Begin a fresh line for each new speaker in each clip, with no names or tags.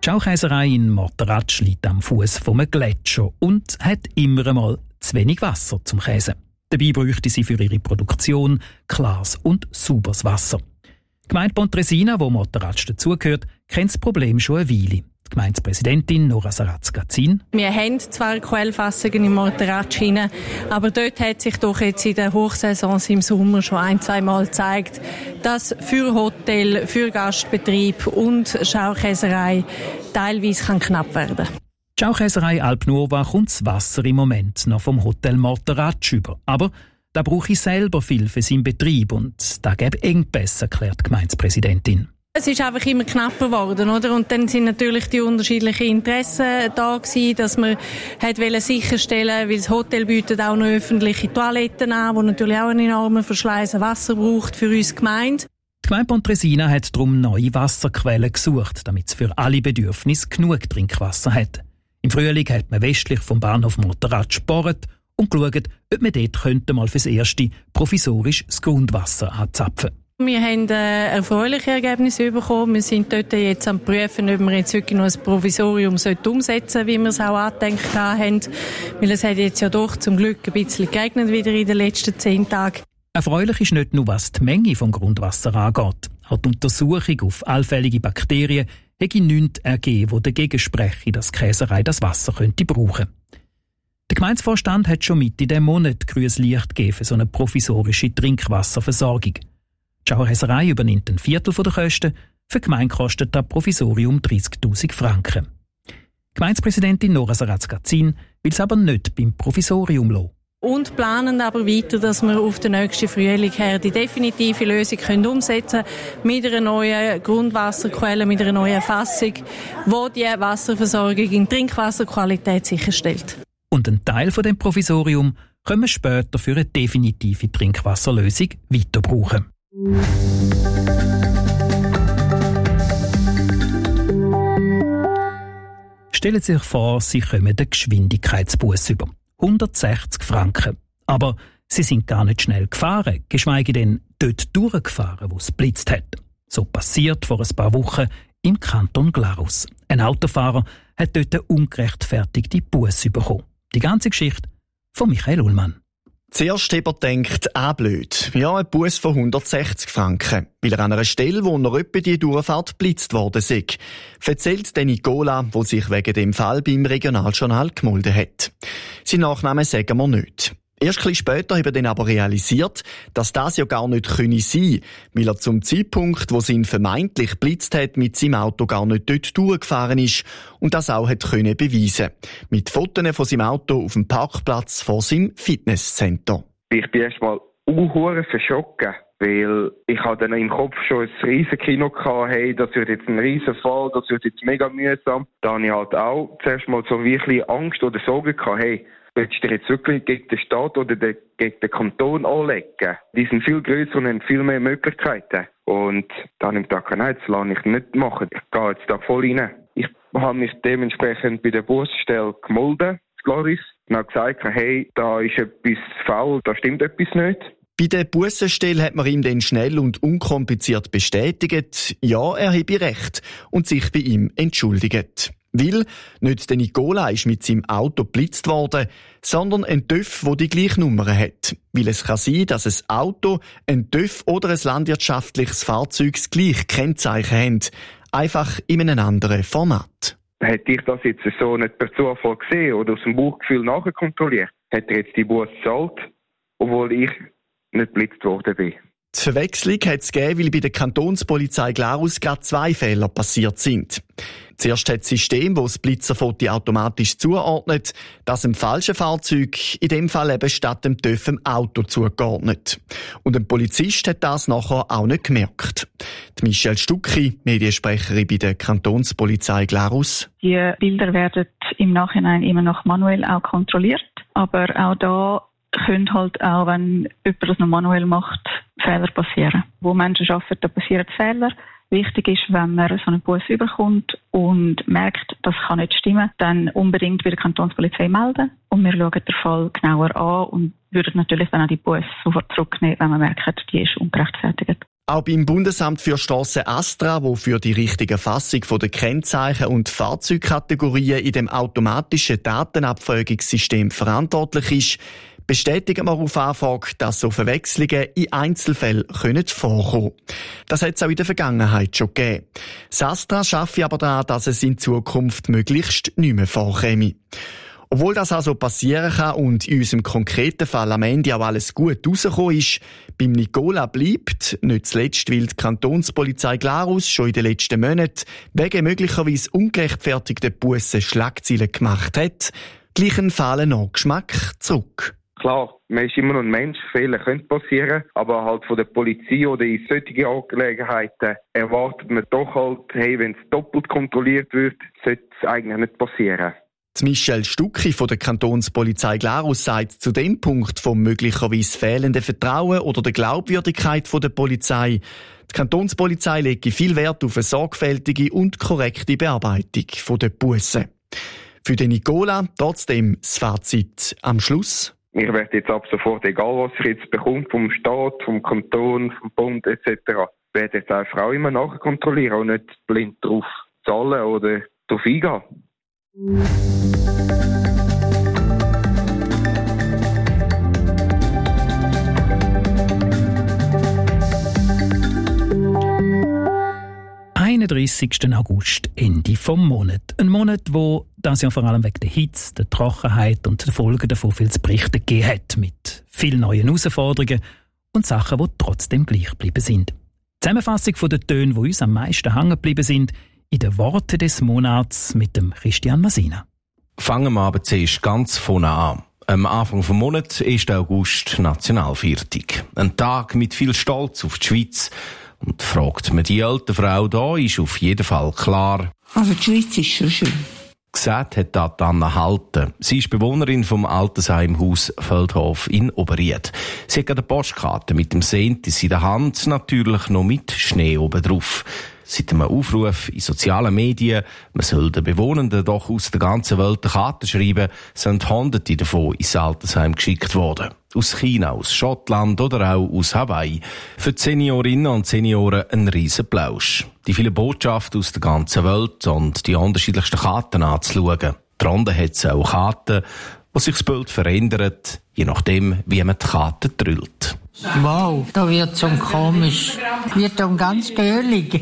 Die Schaukäserei in Morteratsch liegt am Fuß vom Gletscher und hat immer einmal zu wenig Wasser zum Käse. Dabei bräuchte sie für ihre Produktion klares und sauberes Wasser. Die Gemeinde Pontresina, wo Morteratsch dazugehört, kennt das Problem schon eine Weile. Die Gemeindepräsidentin Nora Saratz-Gazin:
Wir haben zwar Quellfassungen in Morteratsch hinein, aber dort hat sich doch jetzt in den Hochsaisons im Sommer schon 1-2 Mal gezeigt, dass für Hotel, für Gastbetrieb und Schaukäserei teilweise knapp werden kann.
Die Schaukäserei Alp Nuova kommt das Wasser im Moment noch vom Hotel Morteratsch über. Aber da brauche ich selber viel für seinen Betrieb und da gäbe Engpässe, erklärt die Gemeindepräsidentin.
Es ist einfach immer knapper geworden, oder? Und dann sind natürlich die unterschiedlichen Interessen da gewesen, dass man sicherstellen, weil das Hotel bietet auch noch öffentliche Toiletten an, wo natürlich auch einen enormen Verschleiß an Wasser braucht für uns Gemeinde.
Die Gemeinde Pontresina hat darum neue Wasserquellen gesucht, damit es für alle Bedürfnisse genug Trinkwasser hat. Im Frühling hat man westlich vom Bahnhof Morteratsch gebohrt und geschaut, ob man dort mal fürs Erste provisorisch das Grundwasser anzapfen.
Wir haben erfreuliche Ergebnisse bekommen. Wir sind dort jetzt am Prüfen, ob wir jetzt wirklich noch ein Provisorium umsetzen sollten, wie wir es auch angedenkt haben. Weil es hat jetzt ja doch zum Glück ein bisschen geregnet wieder in den letzten 10 Tagen.
Erfreulich ist nicht nur, was die Menge vom Grundwasser angeht. Auch die Untersuchung auf allfällige Bakterien hätte nichts ergeben, wo dagegen spreche, dass die Käserei das Wasser könnte brauchen. Der Gemeindevorstand hat schon Mitte diesem Monat grünes Licht gegeben für so eine provisorische Trinkwasserversorgung. Die Schaukäserei übernimmt ein Viertel der Kosten, für die Gemeinde kostet das Provisorium 30'000 Franken. Die Gemeindepräsidentin Nora Saratz-Gazin will es aber nicht beim Provisorium lassen.
Und planen aber weiter, dass wir auf den nächsten Frühling her die definitive Lösung umsetzen können mit einer neuen Grundwasserquelle, mit einer neuen Fassung, die die Wasserversorgung in Trinkwasserqualität sicherstellt.
Und ein Teil von dem Provisorium können wir später für eine definitive Trinkwasserlösung weiter brauchen. Stellen Sie sich vor, Sie kommen den Geschwindigkeitsbuss über. 160 Franken. Aber Sie sind gar nicht schnell gefahren, geschweige denn dort durchgefahren, wo es blitzt hat. So passiert vor ein paar Wochen im Kanton Glarus. Ein Autofahrer hat dort eine ungerechtfertigte Busse bekommen. Die ganze Geschichte von Michael Ullmann.
Zuerst denkt, blöd. Ja, ein Bus von 160 Franken. Weil er an einer Stelle, wo er etwa die Durchfahrt blitzt worden sei. Erzählt Nicola, wo sich wegen dem Fall beim Regionaljournal gemeldet hat. Sein Nachname sagen wir nicht. Erst ein bisschen später habe er dann aber realisiert, dass das ja gar nicht sein könne, weil er zum Zeitpunkt, wo sie ihn vermeintlich blitzt hat, mit seinem Auto gar nicht dort durchgefahren ist und das auch hat können beweisen. Mit Fotos von seinem Auto auf dem Parkplatz vor seinem Fitnesscenter.
Ich bin erst mal unhuere verschockt, weil ich hatte dann im Kopf schon ein riesen Kino gehabt, hey, das wird jetzt ein riesen Fall, das wird jetzt mega mühsam. Da habe ich halt auch zuerst mal so wirklich Angst oder Sorge gehabt, hey, willst du dir jetzt wirklich gegen den Staat oder gegen den Kanton anlegen? Die sind viel grösser und haben viel mehr Möglichkeiten. Und da habe ich gedacht, nein, das lasse ich nicht machen. Ich gehe jetzt da voll rein. Ich habe mich dementsprechend bei der Busstelle gemeldet, Gloris, und habe gesagt, hey, da ist etwas faul, da stimmt etwas nicht.
Bei der Bussenstelle hat man ihm dann schnell und unkompliziert bestätigt, ja, er habe recht und sich bei ihm entschuldigt. Weil nicht der Nicola ist mit seinem Auto geblitzt worden, sondern ein TÜV, der die gleiche Nummer hat. Weil es kann sein, dass ein Auto, ein TÜV oder ein landwirtschaftliches Fahrzeug das gleiche Kennzeichen haben. Einfach in einem anderen Format.
Hätte ich das jetzt so nicht per Zufall gesehen oder aus dem Bauchgefühl nachkontrolliert, hätte er jetzt die Busse gezahlt, obwohl ich nicht geblitzt worden bin.
Die Verwechslung hat es gegeben, weil bei der Kantonspolizei Glarus gerade 2 Fehler passiert sind. Zuerst hat das System, das das Blitzerfoto automatisch zuordnet, das einem falschen Fahrzeug, in dem Fall eben statt dem TÜV im Auto zugeordnet. Und ein Polizist hat das nachher auch nicht gemerkt. Die Michelle Stucki, Mediensprecherin bei der Kantonspolizei Glarus.
Die Bilder werden im Nachhinein immer noch manuell auch kontrolliert, aber auch da können halt auch, wenn jemand das noch manuell macht, Fehler passieren. Wo Menschen arbeiten, da passieren Fehler. Wichtig ist, wenn man so einen Bus überkommt und merkt, das kann nicht stimmen, dann unbedingt bei der Kantonspolizei melden. Und wir schauen den Fall genauer an und würden natürlich dann auch die Bus sofort zurücknehmen, wenn man merkt, die ist ungerechtfertigt.
Auch beim Bundesamt für Strassen Astra, wo für die richtige Fassung der Kennzeichen und Fahrzeugkategorien in dem automatischen Datenabfolgungssystem verantwortlich ist, bestätigen wir auf Anfrage, dass so Verwechslungen in Einzelfällen vorkommen können. Das hat es auch in der Vergangenheit schon gegeben. Das Astra schaffe aber daran, dass es in Zukunft möglichst nicht mehr vorkäme. Obwohl das also passieren kann und in unserem konkreten Fall am Ende auch alles gut rausgekommen ist, beim Nicola bleibt, nicht zuletzt, weil die Kantonspolizei Glarus schon in den letzten Monaten wegen möglicherweise ungerechtfertigter Bussen Schlagzeilen gemacht hat, gleich ein fahler Nachgeschmack zurück.
Klar, man ist immer noch ein Mensch, Fehler können passieren, aber halt von der Polizei oder in solchen Angelegenheiten erwartet man doch halt, hey, wenn es doppelt kontrolliert wird, sollte es eigentlich nicht passieren.
Die Michelle Stucki von der Kantonspolizei Glarus sagt zu dem Punkt vom möglicherweise fehlenden Vertrauen oder der Glaubwürdigkeit der Polizei, die Kantonspolizei lege viel Wert auf eine sorgfältige und korrekte Bearbeitung der Bussen. Für den Nicola trotzdem das Fazit am Schluss.
Ich werde jetzt ab sofort, egal was ich jetzt bekomme, vom Staat, vom Kanton, vom Bund etc., werde jetzt einfach auch immer nachkontrollieren und nicht blind drauf zahlen oder drauf eingehen.
August, Ende vom Monat. Ein Monat, wo das ja vor allem wegen der Hitze, der Trockenheit und der Folgen davon viel zu berichten gegeben hat, mit vielen neuen Herausforderungen und Sachen, die trotzdem gleich geblieben sind. Zusammenfassung von den Tönen, die uns am meisten hängen geblieben sind, in den Worten des Monats mit dem Christian Masina.
Fangen wir aber zuerst ganz vorne an. Am Anfang des Monats ist der August Nationalviertag. Ein Tag mit viel Stolz auf die Schweiz. Und fragt man die alte Frau da, ist auf jeden Fall klar.
Also die Schweiz ist schon schön.
Gesagt hat das Anna Halten. Sie ist Bewohnerin vom Altersheimhaus Feldhof in Oberried. Sie hat eine Postkarte mit dem Sentis in der Hand, natürlich noch mit Schnee oben drauf. Seit einem Aufruf in sozialen Medien, man soll den Bewohnenden doch aus der ganzen Welt eine Karte schreiben, sind Hunderte davon ins Altersheim geschickt worden. Aus China, aus Schottland oder auch aus Hawaii. Für die Seniorinnen und Senioren ein riesen Plausch. Die vielen Botschaften aus der ganzen Welt und die unterschiedlichsten Karten anzuschauen. Darunter hat es auch Karten, wo sich das Bild verändert, je nachdem, wie man die Karte drüllt.
Wow, da wird schon komisch. Wird dann ganz göhlig.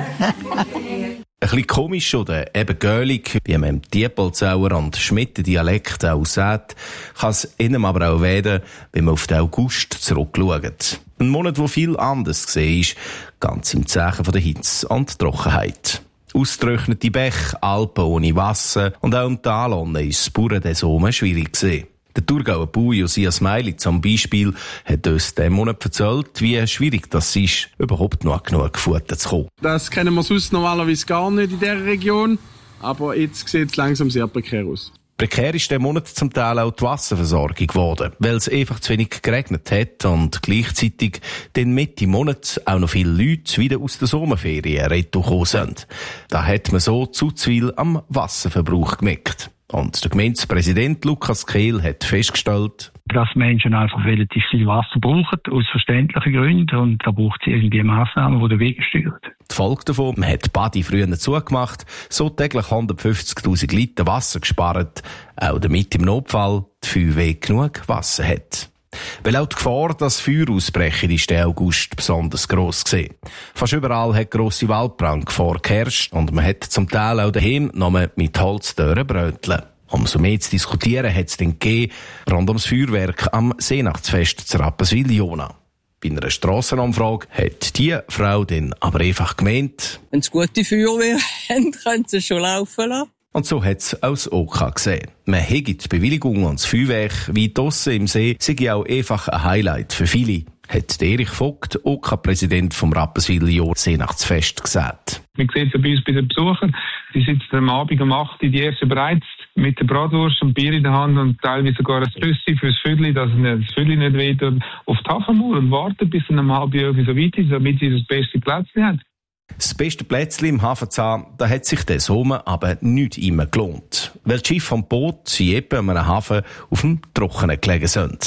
Ein bisschen komisch oder eben göhlig, wie man im Diepolzauer und Schmitten-Dialekt auch sagt, kann es ihnen aber auch werden, wenn man auf den August zurückschaut. Ein Monat, wo viel anders gesehen ist, ganz im Zeichen von der Hitze und Trockenheit. Ausgetrocknete Bäche, Alpen ohne Wasser und auch im Tal unten ist das Bauern des Sommer schwierig gesehen. Der Thurgauer Bauer Josias Meili zum Beispiel hat uns diesen Monat erzählt, wie schwierig das ist, überhaupt noch genug Futter zu kommen.
Das kennen wir sonst normalerweise gar nicht in dieser Region, aber jetzt sieht es langsam sehr prekär aus.
Prekär ist der Monat zum Teil auch die Wasserversorgung geworden, weil es einfach zu wenig geregnet hat und gleichzeitig den Mitte Monat auch noch viele Leute wieder aus der Sommerferien retour sind. Da hat man so zu viel am Wasserverbrauch gemerkt. Und der Gemeindepräsident Lukas Kehl hat festgestellt,
dass Menschen einfach relativ viel Wasser brauchen, aus verständlichen Gründen. Und da braucht es irgendwie Massnahmen, die den Weg steuern.
Die Folge davon, man hat die Badi früher zugemacht, so täglich 150'000 Liter Wasser gespart, auch damit im Notfall die Feuerwehr genug Wasser hat. Weil auch die Gefahr, dass Feuer ausbrechen, ist der August besonders gross gewesen. Fast überall hat grosse Waldbrandgefahr geherrscht und man hat zum Teil auch daheim noch mit Holztüren bröteln. Umso mehr zu diskutieren hat es dann gegeben, rund ums Feuerwerk am Seenachtsfest zu Rapperswil-Jona. Bei einer Strassenumfrage hat die Frau dann aber einfach gemeint,
wenn es gute Feuerwehr haben, können sie schon laufen lassen.
Und so hat es auch das OK gesehen. Man hätte die Bewilligung und das Feuerwerk wie draussen im See, sei auch einfach ein Highlight für viele, hat Erich Vogt, OK-Präsident vom Rapperswil-Jahr Seenachtsfest, gesagt.
Man sieht es bei uns bei den Besuchern, die sitzen am Abend um 8 Uhr, die ersten bereits mit der Bratwurst und Bier in der Hand und teilweise sogar ein Flüssi fürs Vödli, dass das Vödli nicht weht, auf die Hafenmauer und warten, bis es um halb Jahr so weit ist, damit sie das beste Plätzchen haben.
Das beste Plätzchen im Hafenzahn, da hat sich der Sommer aber nicht immer gelohnt. Weil die Schiffe vom Boot in einem Hafen auf dem Trockenen gelegen sind.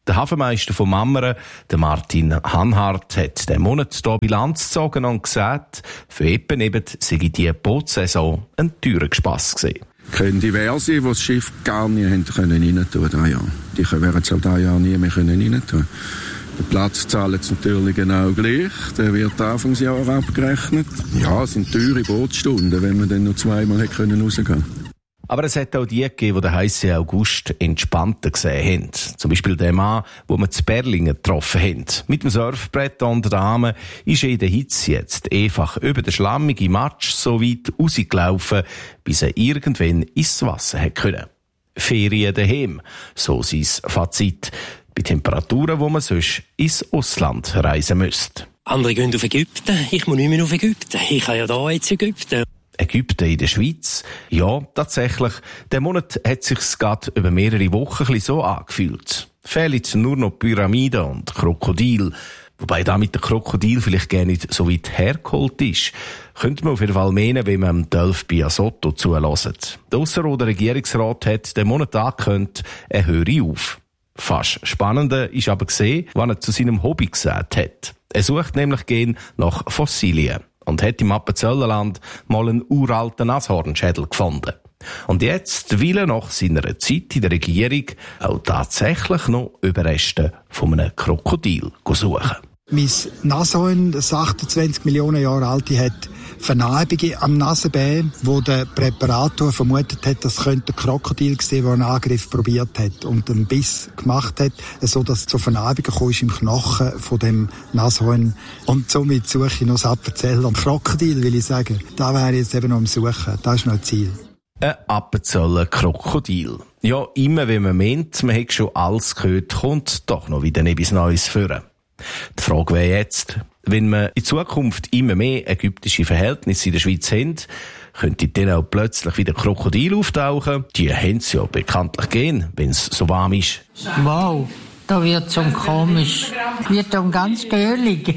Der Hafenmeister von Mammeren, der Martin Hanhardt, hat diesen Monat hier Bilanz gezogen und gesagt, für eben sei die Bootsaison ein teurer Spass gewesen.
Können diverse, die das Schiff gar nie rein tun können. Die werden es auch dieses Jahr nie mehr rein tun. Der Platz zahlt es natürlich genau gleich. Der wird Anfangsjahr abgerechnet. Ja, es sind teure Bootsstunden, wenn man dann noch zweimal rausgehen konnte.
Aber es hat auch die gegeben, die den heissen August entspannter gesehen haben. Zum Beispiel der Mann, den wir zu Berlingen getroffen haben. Mit dem Surfbrett unter den Armen ist er in der Hitze jetzt einfach über den schlammigen Matsch so weit rausgelaufen, bis er irgendwann ins Wasser hätte können. Ferien daheim, so sein Fazit. Bei Temperaturen, wo man sonst ins Ausland reisen müsste.
Andere gehen auf Ägypten, ich muss nicht mehr auf Ägypten. Ich kann ja da jetzt Ägypten.
Ägypten in der Schweiz? Ja, tatsächlich. Der Monat hat sich's gerade über mehrere Wochen ein bisschen so angefühlt. Fehlen nur noch Pyramiden und Krokodil. Wobei da mit dem Krokodil vielleicht gar nicht so weit hergeholt ist. Könnte man auf jeden Fall meinen, wenn man Dolph Biasotto zulässt. Der Ausserrhoder Regierungsrat hat den Monat angekündigt, er höre auf. Fast spannender ist aber gesehen, was er zu seinem Hobby gesagt hat. Er sucht nämlich gern nach Fossilien und hat im Appenzellerland mal einen uralten Nashornschädel gefunden. Und jetzt will er nach seiner Zeit in der Regierung auch tatsächlich noch Überreste von einem Krokodil suchen.
Mein Nashorn, das 28 Millionen Jahre alte, hat Vernarbungen am Nasenbein, wo der Präparator vermutet hat, das könnte ein Krokodil sein, der einen Angriff probiert hat und einen Biss gemacht hat, so dass es zu Vernarbungen kam im Knochen von dem Nashorn. Und somit suche ich noch das Appenzeller. Und Krokodil, will ich sagen, da wäre ich jetzt eben noch am Suchen. Das ist noch ein Ziel.
Ein Appenzeller Krokodil. Ja, immer wenn man meint, man hätte schon alles gehört, kommt doch noch wieder etwas Neues vor. Die Frage wäre jetzt, wenn wir in Zukunft immer mehr ägyptische Verhältnisse in der Schweiz haben, könnte dann auch plötzlich wieder Krokodil auftauchen. Die haben es ja bekanntlich gern, wenn es so warm ist.
Wow, da wird es komisch. Wird dann ganz gehörig.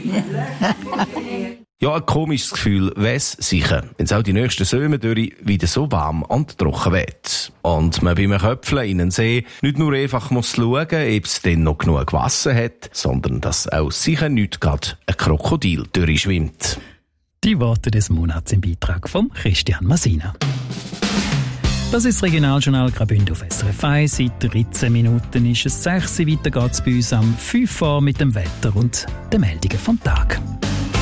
Ja, ein komisches Gefühl wär's sicher, wenn es auch die nächsten Sommer wieder so warm und trocken wird. Und man beim Köpfeln in den See nicht nur einfach muss schauen, ob es denn noch genug Wasser hat, sondern dass auch sicher nicht gerade ein Krokodil durchschwimmt.
Die Worte des Monats im Beitrag von Christian Masina. Das ist das Regionaljournal Graubünden auf SRF 1. Seit 13 Minuten ist es 6 Uhr. Weiter geht's bei uns am 5 Uhr mit dem Wetter und den Meldungen vom Tag.